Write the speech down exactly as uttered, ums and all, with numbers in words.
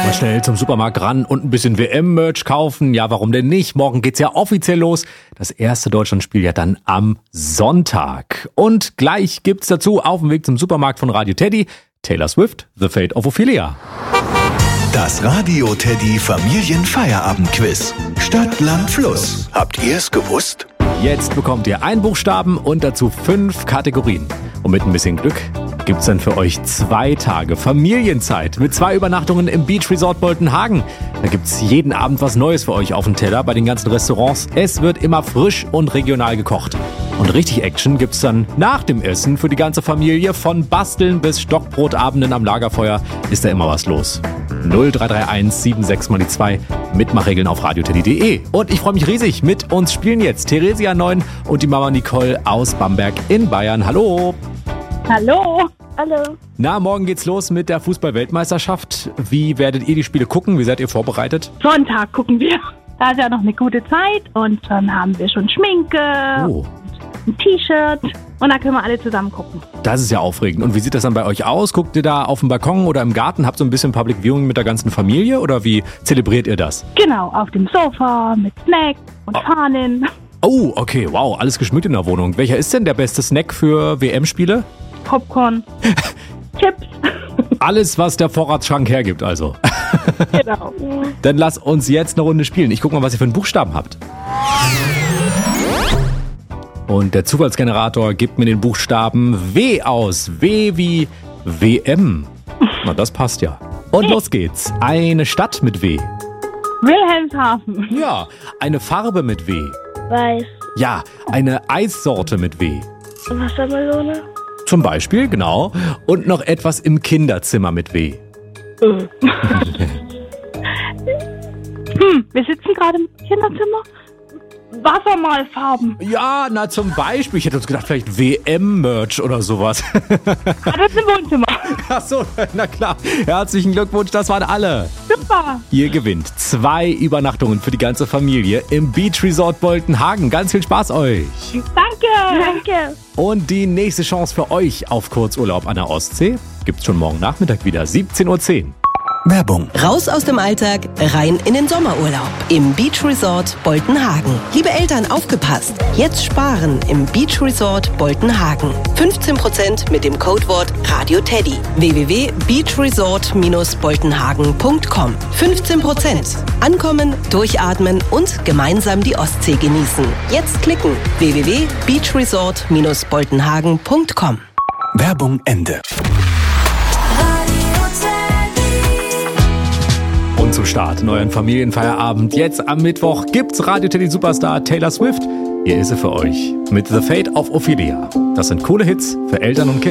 Mal schnell zum Supermarkt ran und ein bisschen W M-Merch kaufen. Ja, warum denn nicht? Morgen geht's ja offiziell los. Das erste Deutschlandspiel ja dann am Sonntag. Und gleich gibt's dazu auf dem Weg zum Supermarkt von Radio Teddy Taylor Swift, The Fate of Ophelia. Das Radio Teddy Familienfeierabend-Quiz. Stadt, Land, Fluss. Habt ihr es gewusst? Jetzt bekommt ihr einen Buchstaben und dazu fünf Kategorien. Und mit ein bisschen Glück gibt's dann für euch zwei Tage Familienzeit mit zwei Übernachtungen im Beach Resort Boltenhagen. Da gibt's jeden Abend was Neues für euch auf dem Teller bei den ganzen Restaurants. Es wird immer frisch und regional gekocht. Und richtig Action gibt's dann nach dem Essen für die ganze Familie. Von Basteln bis Stockbrotabenden am Lagerfeuer ist da immer was los. null drei drei eins sieben sechs mal die zwei. Mitmachregeln auf radioteddy punkt de. Und ich freue mich riesig. Mit uns spielen jetzt Theresia neun und die Mama Nicole aus Bamberg in Bayern. Hallo. Hallo. Hallo. Na, morgen geht's los mit der Fußball-Weltmeisterschaft. Wie werdet ihr die Spiele gucken? Wie seid ihr vorbereitet? Sonntag gucken wir. Da ist ja noch eine gute Zeit und dann haben wir schon Schminke, Oh, ein T-Shirt und dann können wir alle zusammen gucken. das ist ja aufregend. Und wie sieht das dann bei euch aus? Guckt ihr da auf dem Balkon oder im Garten? Habt ihr so ein bisschen Public Viewing mit der ganzen Familie oder wie zelebriert ihr das? Genau, auf dem Sofa mit Snack und Oh. Fahnen. Oh, okay, wow, alles geschmückt in der Wohnung. Welcher ist denn der beste Snack für W M-Spiele? Popcorn, Chips. Alles, was der Vorratsschrank hergibt, also. Genau. Dann lass uns jetzt eine Runde spielen. Ich guck mal, was ihr für einen Buchstaben habt. Und der Zufallsgenerator gibt mir den Buchstaben W aus. W wie W M. Na, das passt ja. Und los geht's. Eine Stadt mit W. Wilhelmshaven. Ja, eine Farbe mit W. Weiß. Ja, eine Eissorte mit W. Wassermelone. Zum Beispiel, genau. Und noch etwas im Kinderzimmer mit W. Hm, wir sitzen gerade im Kinderzimmer. Wassermalfarben. Ja, na zum Beispiel. Ich hätte uns gedacht, vielleicht W M-Merch oder sowas. Ah, das ist im Wohnzimmer. Ach so, na klar. Herzlichen Glückwunsch, das waren alle. Super. Ihr gewinnt zwei Übernachtungen für die ganze Familie im Beach Resort Boltenhagen. Ganz viel Spaß euch. Danke. Danke. Und die nächste Chance für euch auf Kurzurlaub an der Ostsee gibt's schon morgen Nachmittag wieder, siebzehn Uhr zehn. Werbung. Raus aus dem Alltag, rein in den Sommerurlaub im Beach Resort Boltenhagen. Liebe Eltern, aufgepasst! Jetzt sparen im Beach Resort Boltenhagen. fünfzehn Prozent mit dem Codewort RADIOTEDDY. w w w punkt beach resort dash boltenhagen punkt com. fünfzehn Prozent. Ankommen, durchatmen und gemeinsam die Ostsee genießen. Jetzt klicken. w w w punkt beach resort dash boltenhagen punkt com. Werbung Ende. Und zum Start in euren Familienfeierabend jetzt am Mittwoch gibt's Radio Teddy Superstar Taylor Swift. Hier ist sie für euch mit The Fate of Ophelia. Das sind coole Hits für Eltern und Kinder.